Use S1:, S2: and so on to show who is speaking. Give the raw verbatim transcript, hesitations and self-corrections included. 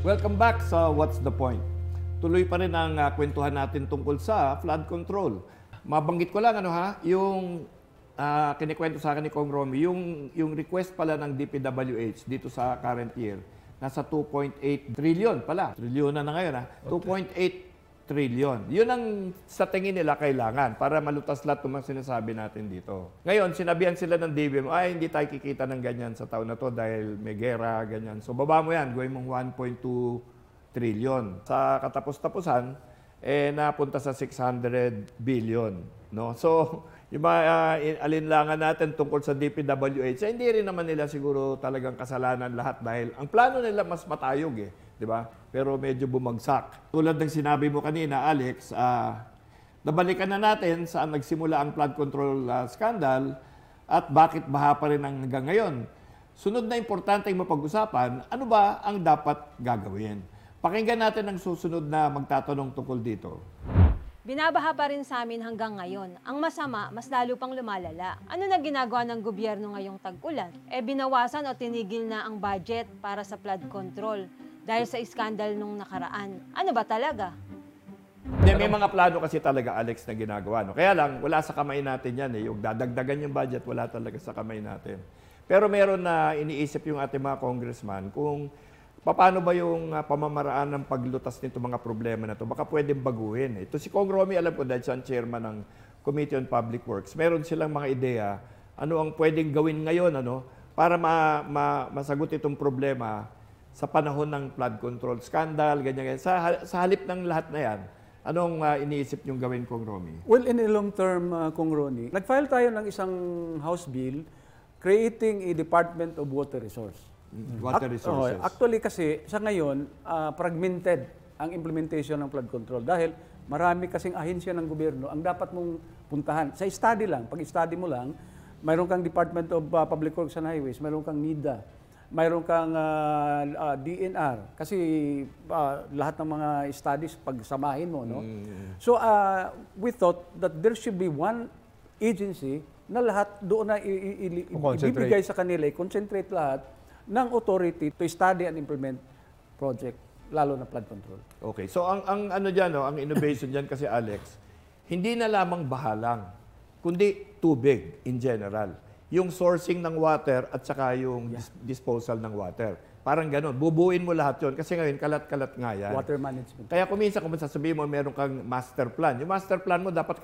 S1: Welcome back sa What's the Point? Tuloy pa rin ang uh, kwentuhan natin tungkol sa flood control. Mabanggit ko lang ano ha, yung uh, kinikwento sa akin ni Kong Romy, yung, yung request pala ng D P W H dito sa current year, nasa two point eight trillion pala. Trillion na na ngayon ha. Okay. two point eight trillion. Yun ang sa tingin nila kailangan para malutas lahat ng mga sinasabi natin dito. Ngayon, sinabihan sila ng D B M, ay hindi tayo kikita ng ganyan sa taon na to dahil may gera, ganyan. So baba mo yan, gawin mong one point two trillion. Sa katapos-tapusan, eh napunta sa six hundred billion. No? So, yung mga uh, alinlangan natin tungkol sa D P W H, eh, hindi rin naman nila siguro talagang kasalanan lahat dahil ang plano nila mas matayog eh. Di ba? Pero medyo bumagsak. Tulad ng sinabi mo kanina, Alex, uh, nabalikan na natin saan nagsimula ang flood control uh, scandal at bakit baha pa rin hanggang ngayon. Sunod na importante yung mapag-usapan, ano ba ang dapat gagawin? Pakinggan natin ang susunod na magtatanong tungkol dito.
S2: Binabaha pa rin sa amin hanggang ngayon. Ang masama, mas lalo pang lumalala. Ano na ginagawa ng gobyerno ngayong tag-ulan? E binawasan o tinigil na ang budget para sa flood control dahil sa iskandal nung nakaraan. Ano ba talaga?
S1: May mga plano kasi talaga, Alex, na ginagawa. No? Kaya lang, wala sa kamay natin yan. Eh. Yung dadagdagan yung budget, wala talaga sa kamay natin. Pero meron na iniisip yung ating mga congressman kung paano ba yung uh, pamamaraan ng paglutas nito mga problema na to. Baka pwedeng baguhin. Ito si Kong Romy, alam ko dahil siya ang chairman ng Committee on Public Works. Meron silang mga ideya ano ang pwedeng gawin ngayon ano, para ma, ma, masagot itong problema sa panahon ng flood control scandal, ganyan, ganyan. Sa, sa halip ng lahat na yan, anong uh, iniisip niyong gawin, Kong Romy?
S3: Well, in the long term, uh, Kong Ronnie, nag-file tayo ng isang House Bill creating a Department of Water Resource.
S1: Water resources.
S3: Oh, actually kasi, sa ngayon, uh, fragmented ang implementation ng flood control dahil marami kasing ahensya ng gobyerno ang dapat mong puntahan. Sa study lang, pag study mo lang, mayroon kang Department of uh, Public Works and Highways, mayroon kang NIDA, mayroon kang uh, uh, D N R kasi uh, lahat ng mga studies pagsamahin mo, no? Mm. So uh, we thought that there should be one agency na lahat doon na ibibigay sa kanila, i-concentrate lahat ng authority to study and implement project, lalo na flood control.
S1: Okay. So ang ang ano diyan no, ang innovation diyan kasi Alex, hindi na lamang bahalang, kundi tubig in general. Yung sourcing ng water at saka yung yeah. dis- disposal ng water. Parang gano'n. Bubuin mo lahat yon kasi ngayon kalat-kalat nga yan.
S3: Water management.
S1: Kaya kung minsan kung sasabihin mo meron kang master plan, yung master plan mo dapat